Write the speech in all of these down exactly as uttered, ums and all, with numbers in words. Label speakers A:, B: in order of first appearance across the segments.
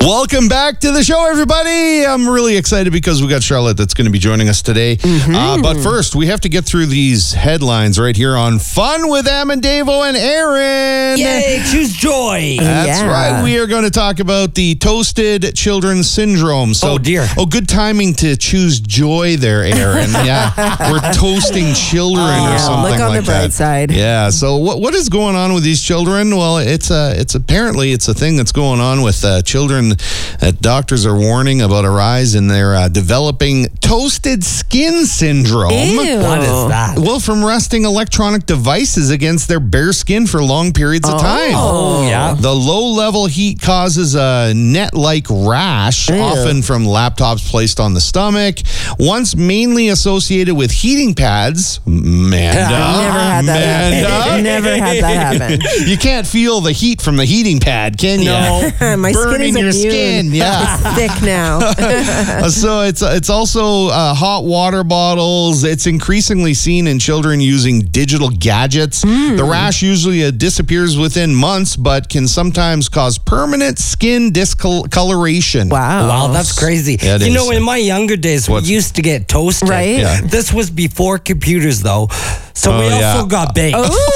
A: Welcome back to the show, everybody. I'm really excited because we got Charlotte that's going to be joining us today. Mm-hmm. Uh, but first, we have to get through these headlines right here on Fun with Em and Davo and Aaron.
B: Yay, choose joy.
A: That's
C: Yeah.
A: right. We are going to talk about the Toasted Children Syndrome. So,
B: Oh, dear.
A: Oh, good timing to choose joy there, Aaron. Yeah, we're toasting children
C: Yeah,
A: or something
C: look on
A: like
C: the bright
A: that.
C: side.
A: Yeah. So, what what is going on with these children? Well, it's a it's apparently it's a thing that's going on with uh, children that doctors are warning about a rise in their uh, developing toasted skin syndrome.
C: Ew.
B: What is that?
A: Well, from resting electronic devices against their bare skin for long periods of time.
B: Oh, yeah.
A: The low-level heat causes a net-like rash,
C: Ew.
A: often from laptops placed on the stomach. Once mainly associated with heating pads, Amanda,
C: Never had that
A: Amanda,
C: happen. Never had that happen.
A: you can't feel the heat from the heating pad, can you?
B: No.
C: My
A: Burning
C: skin is
A: your
C: immune.
A: skin, yeah.
C: It's thick now.
A: So it's it's also uh, hot water bottles. It's increasingly seen in children using digital gadgets.
C: Mm.
A: The rash usually uh, disappears within months, but can sometimes cause permanent skin discoloration.
C: Wow.
B: Wow, that's crazy.
A: Yeah, it
B: you
A: is.
B: know, in my younger days,
A: What's-
B: we used to get toasted.
C: Right?
A: Yeah.
B: This was before computers, though. So we
A: Oh,
B: also
A: yeah.
B: got baked.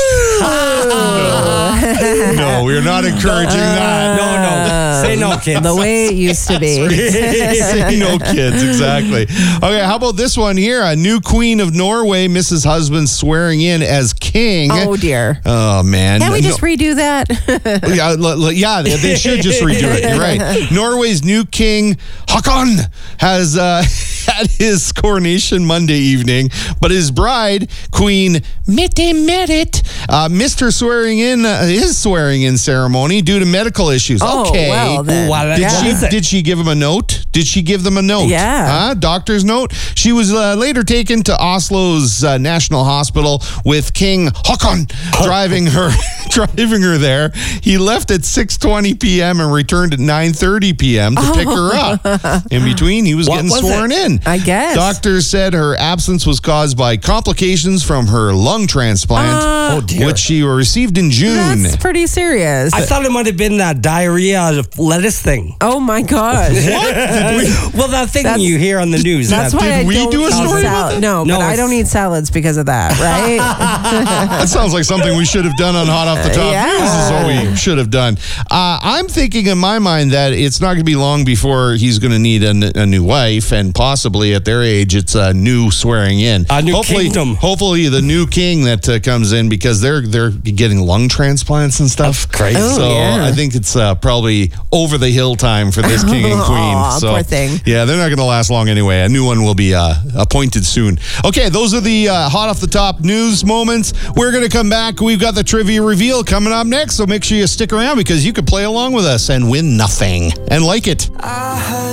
A: No, we're not encouraging that.
B: No, no. Say no, kids.
C: The way it used to be.
A: Say no, kids. Exactly. Okay, how about this one here? A new queen of Norway, Missus Husband, swearing in as king.
C: Oh, dear.
A: Oh, man.
C: Can't we
A: No-
C: just redo that?
A: Yeah, l- l- yeah, they, they should just redo it. You're right. Norway's new king, Håkon, has uh, had his coronation Monday evening, but his bride, Queen Mette-Marit, uh, missed her swearing in, uh, his swearing in ceremony due to medical issues.
C: Oh,
A: okay.
C: well, then.
B: Well,
A: Did
B: What
A: she
B: is it?
A: did she give him a note? Did she give them a note?
C: Yeah.
A: Huh? Doctor's note? She was uh, later taken to Oslo's uh, National Hospital with King Håkon driving her driving her there. He left at six twenty p.m. and returned at nine thirty p.m. to pick her up. In between, he was
B: What
A: getting
B: was
A: sworn
B: it?
A: in.
C: I guess.
A: Doctors said her absence was caused by complications from her lung transplant,
C: Uh,
B: Oh, dear.
A: which she received in June.
C: That's pretty serious.
B: I thought it might have been that diarrhea lettuce thing.
C: Oh, my gosh.
B: Well, that thing
C: That's-
B: you hear on the news.
C: That's
B: that-
C: why
A: Did
C: I
A: we
C: don't
A: do a
C: eat
A: story about
C: salad. No,
B: No,
C: but I
B: it's-
C: don't eat salads because of that, right?
A: That sounds like something we should have done on Hot Off the Top
C: Yeah.
A: News is what we should have done. Uh, I'm thinking in my mind that it's not going to be long before he's going to need a, n- a new wife, and possibly at their age, it's a new swearing in.
B: A new
A: hopefully,
B: kingdom.
A: Hopefully, the new king that uh, comes in, because they're they're getting lung transplants and stuff.
B: That's crazy.
C: Oh,
A: so
C: yeah.
A: I think it's uh, probably over the hill time for this king and queen.
C: Aw,
A: so
C: poor thing.
A: yeah, they're not going to last long anyway. A new one will be uh, appointed soon. Okay, those are the uh, hot off the top news moments. We're going to come back. We've got the trivia reveal coming up next, so make sure you stick around because you could play along with us and win nothing and like it.